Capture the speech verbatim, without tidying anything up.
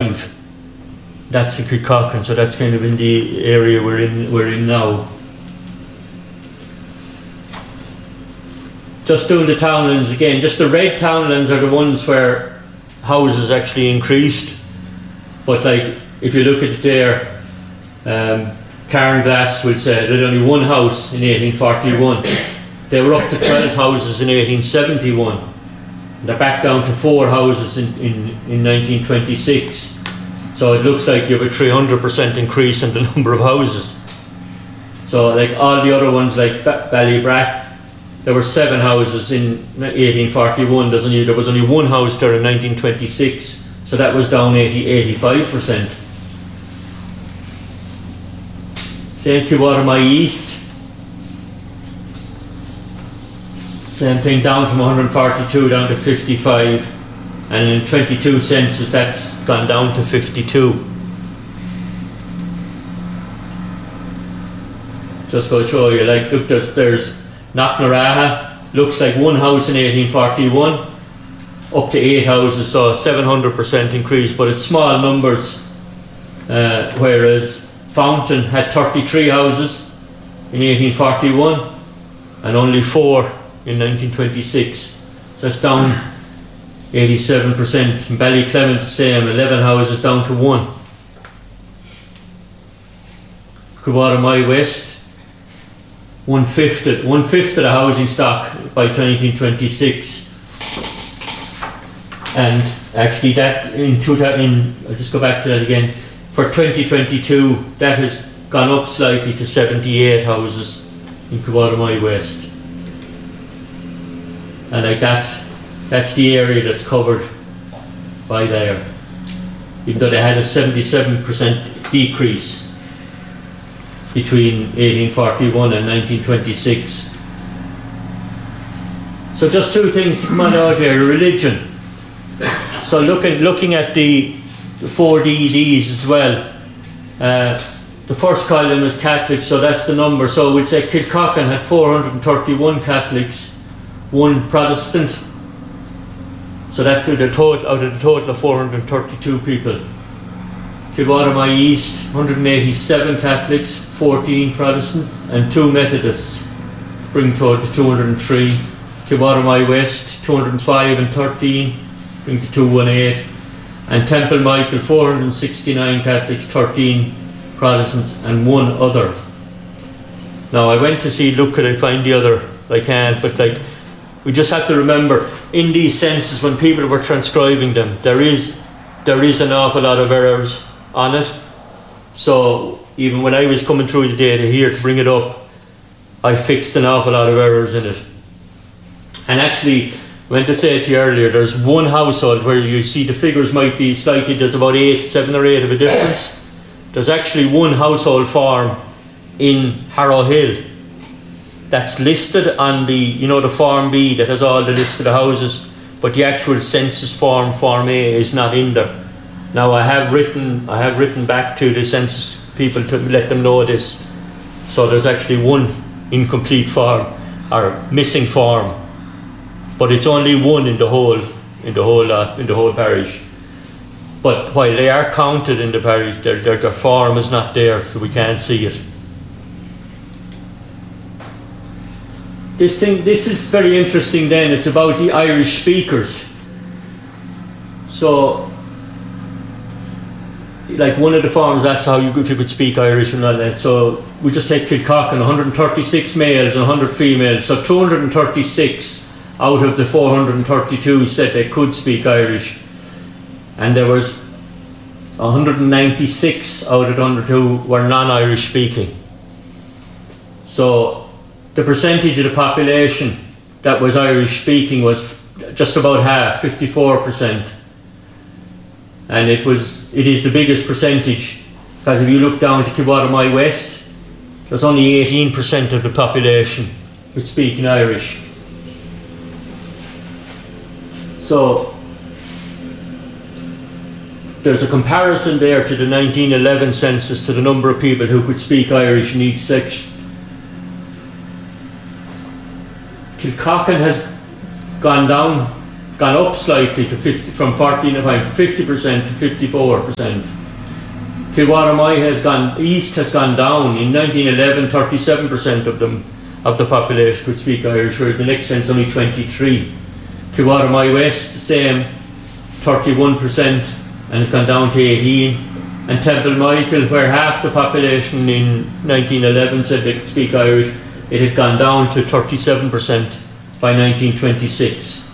eighty-five. That's in Kilcockin, so that's kind of in the area we're in we're in now. Just doing the townlands again, just the red townlands are the ones where houses actually increased. But like, if you look at it there, um, Cairnglass would say there's only one house in eighteen forty-one. They were up to twelve houses in eighteen seventy-one. They're back down to four houses in, in, in nineteen twenty-six. So it looks like you have a three hundred percent increase in the number of houses. So like all the other ones, like Ballybrack, there were seven houses in eighteen forty-one. There's only, there was only one house there in nineteen twenty-six. So that was down eighty, eighty-five percent. Same Kilwatermy East. Same thing, down from one hundred forty-two down to fifty-five. And in twenty-two census, that's gone down to fifty-two. Just go show you, like, look, there's, there's Knocknaraha, looks like one house in eighteen forty-one, up to eight houses, so seven hundred percent increase, but it's small numbers. Uh, whereas Fountain had thirty-three houses in eighteen forty-one and only four in nineteen twenty-six. So it's down eighty-seven percent. In Ballyclement, the same, eleven houses down to one. Kilwatermy West, one fifth, of, one fifth of the housing stock by nineteen twenty-six. And actually that, in, two, in I'll just go back to that again, for twenty twenty-two, that has gone up slightly to seventy-eight houses in Kilwatermy West. And like that's, that's the area that's covered by there, even though they had a seventy-seven percent decrease between eighteen forty-one and nineteen twenty-six. So just two things to come out here: religion. So looking looking at the, the four D E Ds as well. Uh, the first column is Catholics, so that's the number. So we'd say Kilcockin had four hundred thirty-one Catholics, one Protestant. So that the total out of the total of four hundred thirty-two people. Kilwatermy East, one hundred eighty-seven Catholics, fourteen Protestants, and two Methodists, bring total to two hundred three. Kilwatermy West, two hundred five and thirteen, bring to two hundred eighteen. And Temple Michael, four hundred sixty-nine Catholics, thirteen Protestants, and one other. Now I went to see, look, could I find the other? I can't, but like, we just have to remember, in these censuses, when people were transcribing them, there is there is an awful lot of errors on it. So even when I was coming through the data here to bring it up, I fixed an awful lot of errors in it. And actually, I meant to say to you earlier, there's one household where you see the figures might be slightly, there's about eight, seven or eight of a difference. There's actually one household farm in Harrow Hill that's listed on the, you know, the Form B that has all the list of the houses, but the actual census form, Form A, is not in there. Now I have written, I have written back to the census people to let them know this. So there's actually one incomplete form, or missing form, but it's only one in the whole, in the whole, uh, in the whole parish. But while they are counted in the parish, their, their, their form is not there, so we can't see it. This thing, this is very interesting then, it's about the Irish speakers. So, like one of the forms, that's how you, if you could speak Irish and all that. So we just take Kilcockin, one hundred thirty-six males and one hundred females. So two hundred thirty-six out of the four hundred thirty-two said they could speak Irish. And there was one hundred ninety-six out of the one hundred who were non-Irish speaking. So the percentage of the population that was Irish speaking was just about half, fifty-four percent. And it was, it is the biggest percentage, because if you look down to Kilwatermy West, there's only eighteen percent of the population who's speaking Irish. So there's a comparison there to the nineteen eleven census, to the number of people who could speak Irish in each section. Kilcockin has gone down gone up slightly to fifty, from fourteen point fifty percent to fifty-four percent. Kilwatermy has gone east has gone down. In nineteen eleven, thirty-seven percent of them of the population could speak Irish, where the next census only twenty-three. Kilwatermy West the same, thirty-one percent, and it's gone down to eighteen. And Temple Michael, where half the population in nineteen eleven said they could speak Irish, it had gone down to thirty-seven percent by nineteen twenty-six.